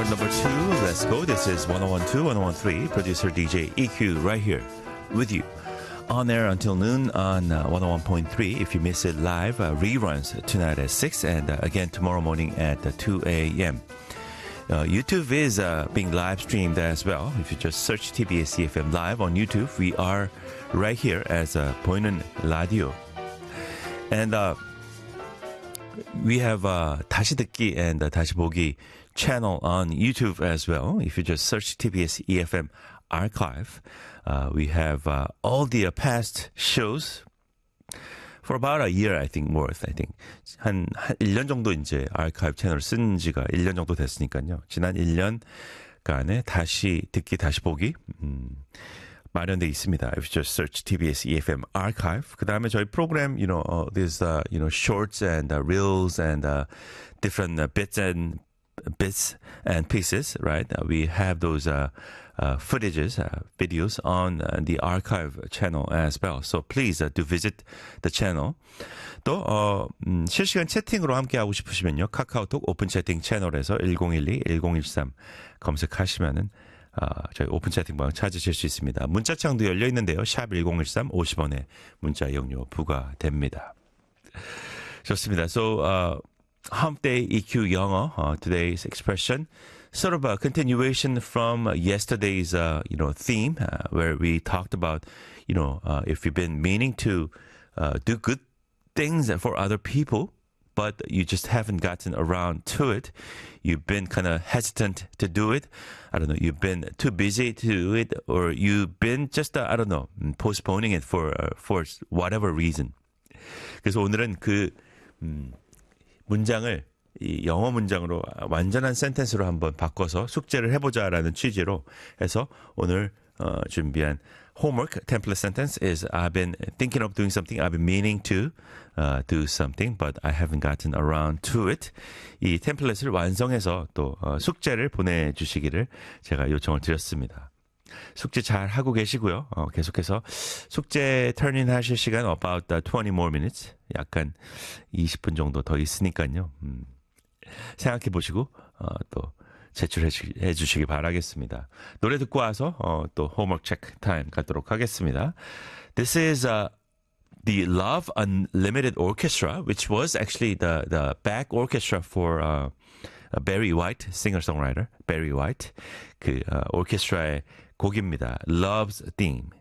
number 2. Let's go. This is 1012, 1013. Producer DJ EQ right here with you. On air until noon on 101.3. If you miss it live, reruns tonight at 6 and again tomorrow morning at 2 a.m. YouTube is being live streamed as well. If you just search TBS EFM live on YouTube, we are right here as 보이는 라디오. And we have 다시 듣기 and 다시 보기 channel on YouTube as well. If you just search TBS EFM archive, we have all the past shows for about a year, I think, worth. I think 한 1년 정도 이제 아카이브 채널을 쓴 지가 1년 정도 됐으니까요. 지난 1년간에 다시 듣기, 다시 보기 마련되어 있습니다. If you just search TBS EFM archive. 그 다음에 저희 프로그램, there's, shorts and reels and different bits and pieces, right? We have those footages, videos on the archive channel as well. So please do visit the channel. 또 실시간 채팅으로 함께하고 싶으시면요. 카카오톡 오픈 채팅 채널에서 1012, 1013 검색하시면은 저희 오픈 채팅방 찾으실 수 있습니다. 문자창도 열려 있는데요. 샵 1013 50원에 문자 이용료 부과됩니다. 좋습니다. So Hump Day EQ 영어, today's expression, sort of a continuation from yesterday's, theme, where we talked about, if you've been meaning to do good things for other people, but you just haven't gotten around to it. You've been kind of hesitant to do it. I don't know. You've been too busy to do it, or you've been just, postponing it for whatever reason. 그래서 오늘은 그 문장을 이 영어 문장으로 완전한 센텐스로 한번 바꿔서 숙제를 해보자라는 취지로 해서 오늘 준비한 homework template sentence is I've been thinking of doing something, I've been meaning to do something, but I haven't gotten around to it. 이 템플릿을 완성해서 또 숙제를 보내주시기를 제가 요청을 드렸습니다. 숙제 잘 하고 계시고요. 계속해서 숙제 turn-in 하실 시간 about 20 more minutes. 약간 20분 정도 더 있으니까요. 생각해 보시고 또 제출해 주시기 바라겠습니다. 노래 듣고 와서 또 homework check time 갖도록 하겠습니다. This is the Love Unlimited Orchestra, which was actually the back orchestra for Barry White, singer-songwriter Barry White. 그 orchestra의 곡입니다. Love's Theme.